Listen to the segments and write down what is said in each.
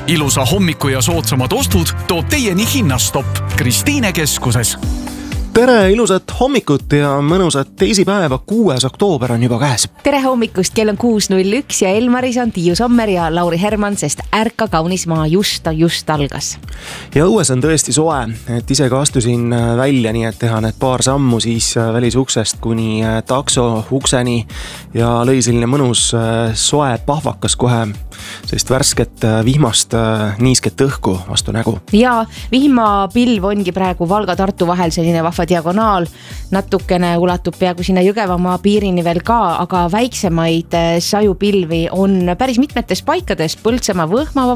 Ilusa hommiku ja soodsamad ostud toob teieni Hinnastopp Kristiine keskuses. Tere, ilusat hommikut ja mõnusat teisipäeva, 6. oktoober on juba käes. Tere hommikust, kell on 6.01 ja Elmaris on Tiiu Sommer ja Lauri Herman, sest ärka kaunis maa just algas. Ja õues on tõesti soe, et ise ka astusin välja, nii et teha need paar sammu siis välisuksest kuni takso ukseni ja lõi selline mõnus soe pahvakas kohe, sest värsket vihmast niisket õhku vastu nägu. Ja vihmapilv ongi praegu Valga-Tartu vahel selline vahva diagonaal, natukene ulatub peaaegu sinna Jõgevamaa piirini veel ka, aga väiksemaid sajupilvi on päris mitmetes paikades Põltsamaa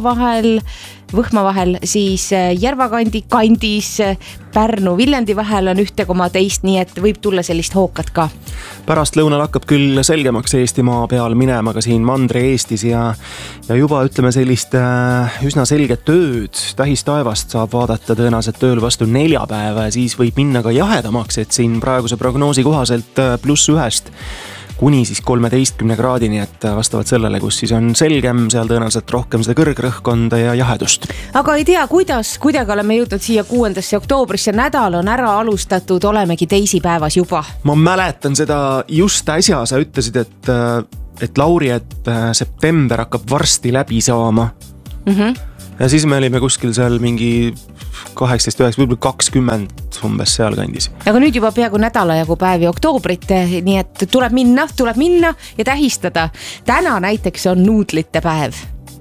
Võhma vahel, siis Järvakandi kandis, Pärnu Viljandi vahel on 1,2, nii et võib tulla sellist hookat ka. Pärast lõunal hakkab küll selgemaks Eestimaa peal minema ka siin Mandri-Eestis ja juba ütleme sellist üsna selget ööd tähistaevast saab vaadata tõenäoliselt tööl vastu neljapäeva ja siis võib minna ka jahedamaks, et siin praeguse prognoosi kohaselt +1 kuni siis 13 kraadini, et vastavalt sellele, kus siis on selgem, seal tõenäoliselt rohkem seda kõrgrõhkkonda ja jahedust. Aga ei tea, kuidagi oleme jõudnud siia 6. oktoobrisse, nädal on ära alustatud, olemegi teisipäevas juba. Ma mäletan seda just äsja, sa ütlesid, et Lauri, et september hakkab varsti läbi saama. Ja siis me olime kuskil seal mingi 18, 9, võib-olla 20 umbes seal kandis. Aga nüüd juba peaaegu nädala jagu päevi oktoobrit, nii et tuleb minna ja tähistada. Täna näiteks on nuudlite päev.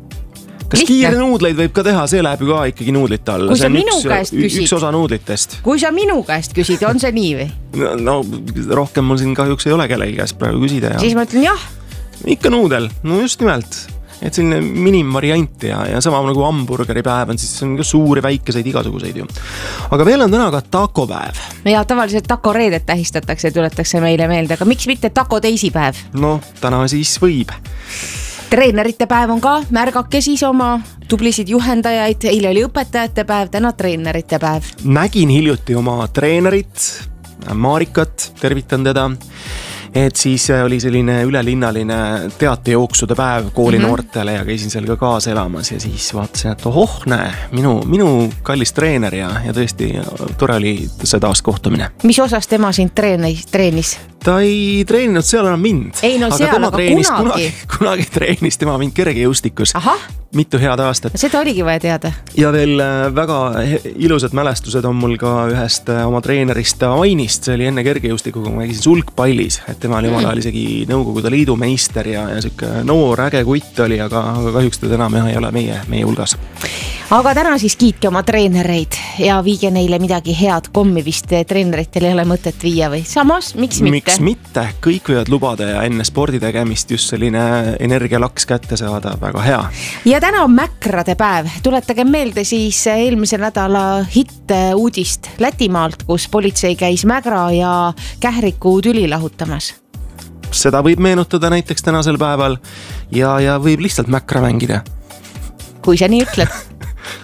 Kas kiire nuudleid võib ka teha, see läheb ju ka ikkagi nuudlite alla. Kui sa minu käest küsid. Üks osa nuudlitest. Kui sa minu käest küsid, on see nii või? No rohkem mul siin kahjuks ei ole kellegi käest praegu küsida. Siis ma ütlen jah. Ikka nuudel, no just nimelt. Et selline minimvariant ja sama nagu hamburgeri päev on, siis on ka suuri väikeseid igasuguseid ju. Aga veel on täna ka takopäev. Ja tavaliselt takoreedet tähistatakse, tuletakse meile meelde, aga miks mitte tako teisipäev? No, täna siis võib. Treenerite päev on ka, märgake siis oma tublisid juhendajaid, eile oli õpetajate päev, täna treenerite päev. Nägin hiljuti oma treenerit, Marikat, tervitan teda. Et siis oli selline ülelinnaline teatejooksude päev koolinoortele ja käisin seal ka kaasa elamas ja siis vaatasin, et näe, minu kallis treener ja tõesti tore oli see taas kohtumine. Mis osas tema sind treenis? Ta ei treeninud seal enam mind. Ei no seal, aga kunagi treenis tema mind kergejõustikus. Aha. Mitu head aastat. Seda oligi vaja teada. Ja veel väga ilusad mälestused on mul ka ühest oma treenerist Ainist, see oli enne kergejõustikuga, kui ma käisin sulgpallis, et tema oli omal ajal isegi Nõukogude Liidu meister ja siuke noor äge kutt oli, aga kahjuks ta enam ei ole meie hulgas. Aga täna siis kiitke oma treenereid ja viige neile midagi head kommi, vist treeneritel ei ole mõtet viia või samas, miks mitte? Miks mitte, kõik võivad lubada ja enne spordi tegemist just selline energialaks kätte saada, väga hea. Ja täna on mäkrade päev, tuletage meelde siis eelmise nädala uudist Lätimaalt, kus politsei käis mägra ja kähriku tüli lahutamas. Seda võib meenutada näiteks tänasel päeval ja võib lihtsalt mäkra mängida. Kui sa nii ütled.